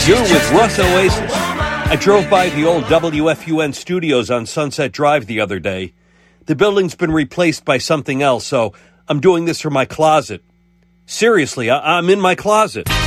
You're with Russ Oasis. I drove by the old WFUN studios on Sunset Drive the other day. The building's been replaced by something else, so I'm doing this from my closet. Seriously, I'm in my closet.